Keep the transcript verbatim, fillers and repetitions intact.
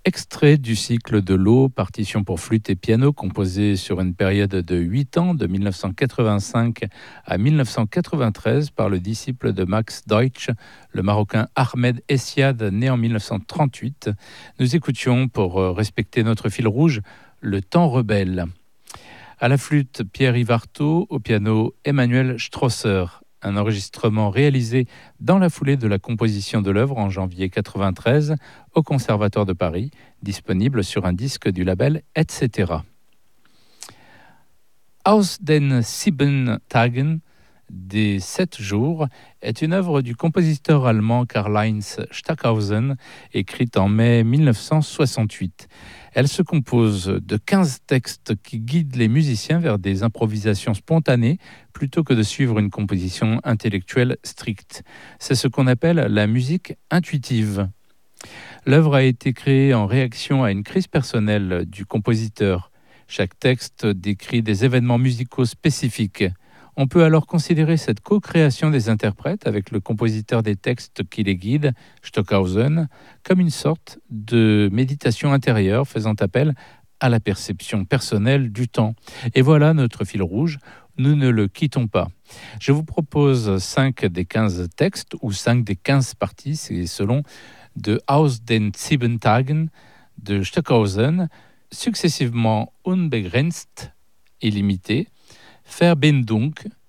Extrait du cycle de l'eau, partition pour flûte et piano, composée sur une période de huit ans, de mille neuf cent quatre-vingt-cinq à mille neuf cent quatre-vingt-treize, par le disciple de Max Deutsch, le Marocain Ahmed Essiad, né en mille neuf cent trente-huit. Nous écoutions, pour respecter notre fil rouge, Le temps rebelle. À la flûte, Pierre-Yves Artaud, au piano, Emmanuel Strosser. Un enregistrement réalisé dans la foulée de la composition de l'œuvre en janvier quatre-vingt-treize au Conservatoire de Paris, disponible sur un disque du label et cetera. Aus den sieben Tagen, des sept jours, est une œuvre du compositeur allemand Karl-Heinz Stockhausen, écrite en mai mille neuf cent soixante-huit. Elle se compose de quinze textes qui guident les musiciens vers des improvisations spontanées plutôt que de suivre une composition intellectuelle stricte. C'est ce qu'on appelle la musique intuitive. L'œuvre a été créée en réaction à une crise personnelle du compositeur. Chaque texte décrit des événements musicaux spécifiques. On peut alors considérer cette co-création des interprètes avec le compositeur des textes qui les guide, Stockhausen, comme une sorte de méditation intérieure faisant appel à la perception personnelle du temps. Et voilà notre fil rouge, nous ne le quittons pas. Je vous propose cinq des quinze textes, ou cinq des quinze parties, c'est selon, de Aus den sieben Tagen de Stockhausen, successivement Unbegrenzt, illimité, Verbindung,